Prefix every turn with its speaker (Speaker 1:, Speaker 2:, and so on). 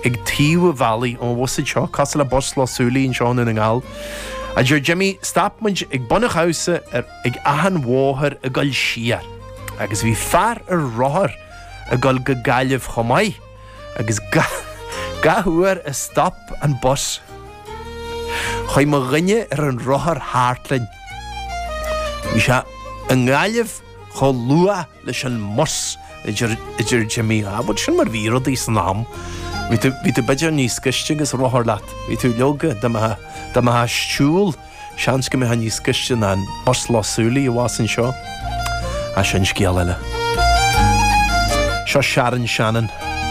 Speaker 1: ag Tíwa Valley ó Wasa seo, Castle a bus lásúlaí in seán in an gáil. A dúir Jimmy stapmuid ag bunach hausa ag ahan mhóthar a gáil siar. Agus bhí fear ar rothar a gáil go gaiileh chomaid. Agus gahuair a stop an bus. Choi mo rinne ar an rothar háartlainn. Bhí se an gaiileh cho lua leis an mus idir Jimmy. Bud sin mar bhí rodí san am. Bhí tú beidir níos sciiste agus rothar leat. Bhí tú leoga da ma stúl seans go mé ha níos sciiste na an bus lásúlaí a bhásan seo. A sin scéal eile. Seo Sharon Shannon.